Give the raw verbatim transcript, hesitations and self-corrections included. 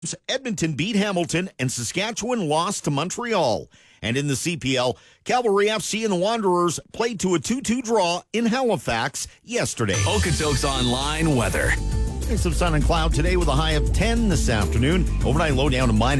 Edmonton beat Hamilton, and Saskatchewan lost to Montreal. And in the C P L, Cavalry F C and the Wanderers played to a two two draw in Halifax yesterday. Okotoks Online weather. Some sun and cloud today with a high of ten this afternoon. Overnight low down to minus